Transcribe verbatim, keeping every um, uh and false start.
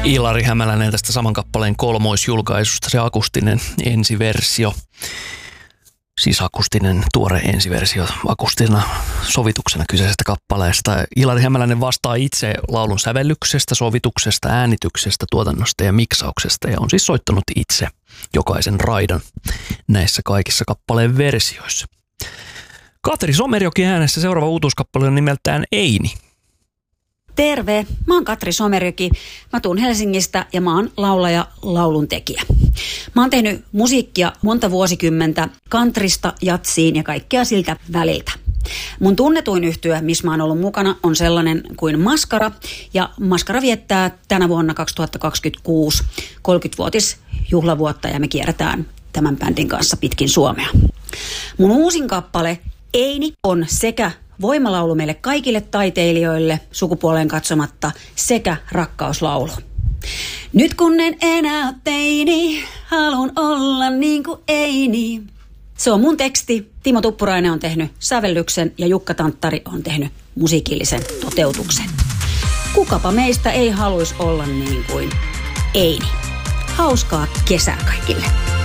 Ilari Hämäläinen tästä saman kappaleen kolmoisjulkaisusta, se akustinen ensiversio. Siis akustinen tuore ensiversio akustisena sovituksena kyseisestä kappaleesta. Ilari Hämäläinen vastaa itse laulun sävellyksestä, sovituksesta, äänityksestä, tuotannosta ja miksauksesta ja on siis soittanut itse jokaisen raidan näissä kaikissa kappaleen versioissa. Katri Somerjoki äänessä, seuraava uutuuskappale on nimeltään Eini. Terve, mä oon Katri Somerjoki. Mä tuun Helsingistä ja mä oon laulaja, lauluntekijä. Mä oon tehnyt musiikkia monta vuosikymmentä kantrista, jatsiin ja kaikkea siltä väliltä. Mun tunnetuin yhtye, missä mä oon ollut mukana, on sellainen kuin Maskara. Ja Maskara viettää tänä vuonna kaksituhattakaksikymmentäkuusi kolmekymmenvuotisjuhlavuotta ja me kierretään tämän bändin kanssa pitkin Suomea. Mun uusin kappale Eini on sekä voimalaulu meille kaikille taiteilijoille sukupuoleen katsomatta sekä rakkauslaulu. Nyt kun en enää ole teini, haluan olla niin kuin Eini. Se on mun teksti. Timo Tuppurainen on tehnyt sävellyksen ja Jukka Tanttari on tehnyt musiikillisen toteutuksen. Kukapa meistä ei haluaisi olla niin kuin Eini. Hauskaa kesää kaikille.